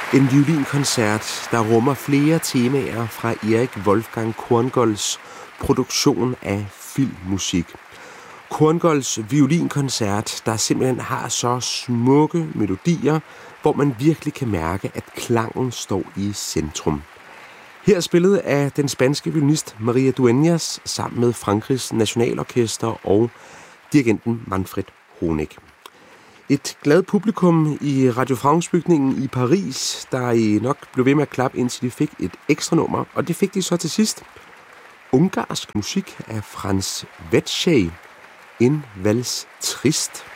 En violinkoncert, der rummer flere temaer fra Erik Wolfgang Korngolds produktion af filmmusik. Korngolds violinkoncert, der simpelthen har så smukke melodier, hvor man virkelig kan mærke, at klangen står i centrum. Her spillet af den spanske violinist Maria Dueñas sammen med Frankrigs Nationalorkester og dirigenten Manfred Honeck. Et glad publikum i Radio France-bygningen i Paris, der nok blev ved med at klappe, indtil de fik et ekstra nummer, og det fik de så til sidst. Ungarsk musik af Franz Wetschej, en vals trist.